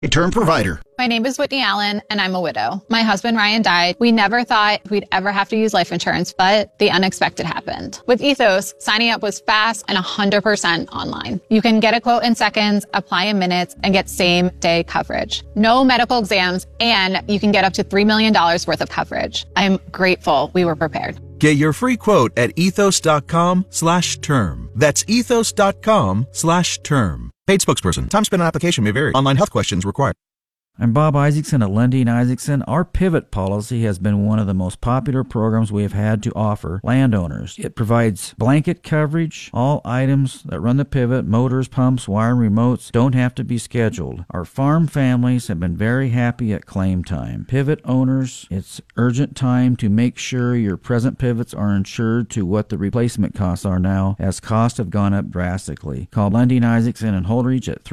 A term provider. My name is Whitney Allen, and I'm a widow. My husband, Ryan, died. We never thought we'd ever have to use life insurance, but the unexpected happened. With Ethos, signing up was fast and 100% online. You can get a quote in seconds, apply in minutes, and get same-day coverage. No medical exams, and you can get up to $3 million worth of coverage. I'm grateful we were prepared. Get your free quote at ethos.com/term. That's ethos.com/term. Paid spokesperson. Time spent on application may vary. Online health questions required. I'm Bob Isaacson at Lundy & Isaacson. Our Pivot policy has been one of the most popular programs we have had to offer landowners. It provides blanket coverage. All items that run the Pivot, motors, pumps, wire, and remotes, don't have to be scheduled. Our farm families have been very happy at claim time. Pivot owners, it's urgent time to make sure your present pivots are insured to what the replacement costs are now, as costs have gone up drastically. Call Lundy & Isaacson in Holdridge at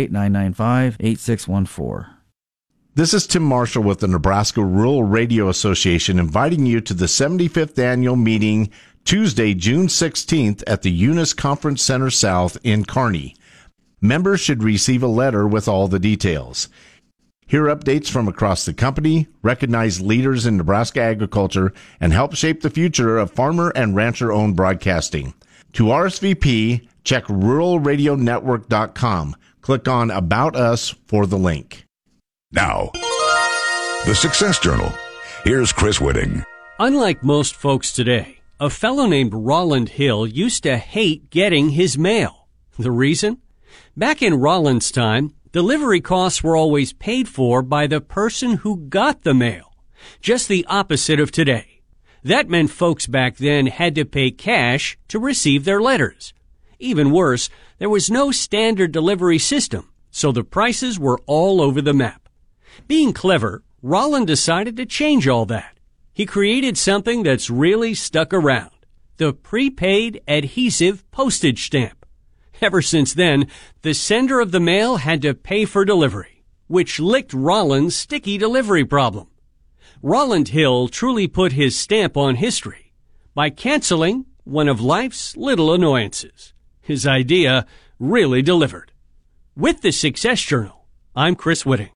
308-995-8614. This is Tim Marshall with the Nebraska Rural Radio Association, inviting you to the 75th annual meeting Tuesday, June 16th at the Eunice Conference Center South in Kearney. Members should receive a letter with all the details. Hear updates from across the company, recognize leaders in Nebraska agriculture, and help shape the future of farmer and rancher-owned broadcasting. To RSVP, check ruralradionetwork.com. Click on About Us for the link. Now, the Success Journal. Here's Chris Whitting. Unlike most folks today, a fellow named Roland Hill used to hate getting his mail. The reason? Back in Roland's time, delivery costs were always paid for by the person who got the mail. Just the opposite of today. That meant folks back then had to pay cash to receive their letters. Even worse, there was no standard delivery system, so the prices were all over the map. Being clever, Roland decided to change all that. He created something that's really stuck around, the prepaid adhesive postage stamp. Ever since then, the sender of the mail had to pay for delivery, which licked Roland's sticky delivery problem. Roland Hill truly put his stamp on history by canceling one of life's little annoyances. His idea really delivered. With the Success Journal, I'm Chris Whitting.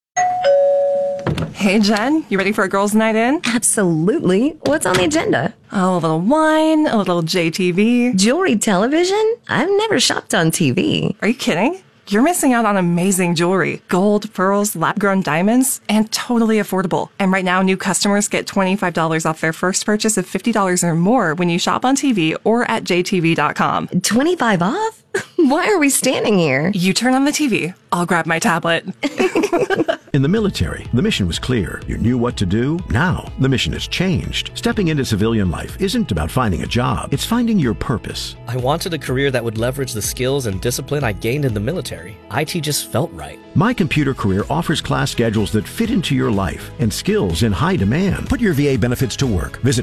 Hey, Jen, you ready for a girls' night in? Absolutely. What's on the agenda? Oh, a little wine, a little JTV. Jewelry television? I've never shopped on TV. Are you kidding? You're missing out on amazing jewelry. Gold, pearls, lab-grown diamonds, and totally affordable. And right now, new customers get $25 off their first purchase of $50 or more when you shop on TV or at jtv.com. 25 off? Why are we standing here? You turn on the TV. I'll grab my tablet. In the military, the mission was clear. You knew what to do. Now, the mission has changed. Stepping into civilian life isn't about finding a job. It's finding your purpose. I wanted a career that would leverage the skills and discipline I gained in the military. IT just felt right. My Computer Career offers class schedules that fit into your life and skills in high demand. Put your VA benefits to work. Visit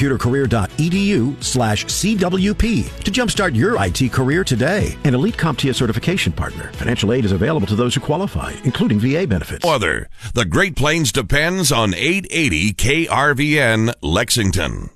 mycomputercareer.edu/CWP to jumpstart your IT career today. An Elite CompTIA certification partner. Financial aid is available to those who qualify, including VA benefits. Weather. The Great Plains depends on 880 KRVN Lexington.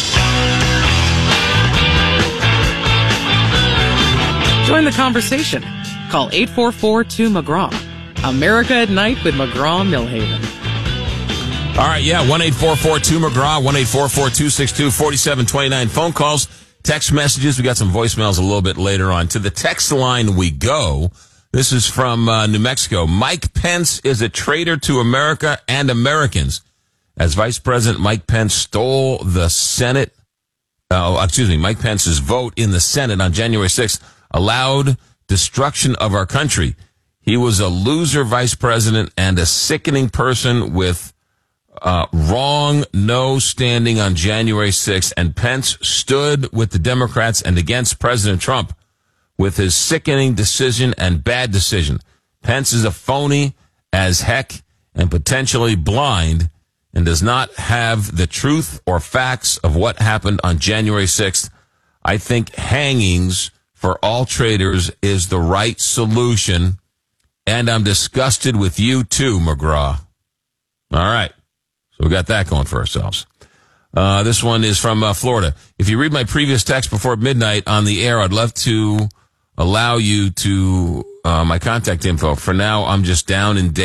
Join the conversation. Call 844-2-McGraw. America at Night with McGraw-Millhaven. All right, yeah, 1-844-2-McGraw, 1-844-262-4729. Phone calls, text messages. We got some voicemails a little bit later on. To the text line we go. This is from New Mexico. Mike Pence is a traitor to America and Americans. As Vice President Mike Pence stole the Senate, Mike Pence's vote in the Senate on January 6th allowed destruction of our country. He was a loser vice president and a sickening person with wrong no standing on January 6th, and Pence stood with the Democrats and against President Trump with his sickening decision and bad decision. Pence is a phony as heck and potentially blind and does not have the truth or facts of what happened on January 6th. I think hangings for all traitors is the right solution, and I'm disgusted with you too, McGraw. All right. So we got that going for ourselves. This one is from Florida. If you read my previous text before midnight on the air, I'd love to allow you to my contact info. For now, I'm just down and